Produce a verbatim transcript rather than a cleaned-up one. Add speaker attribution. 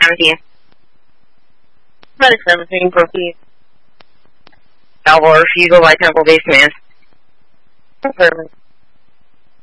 Speaker 1: seventeen.
Speaker 2: Medic seventeen, proceed.
Speaker 1: Salvo refusal by Temple Base Command.
Speaker 2: Affirmative.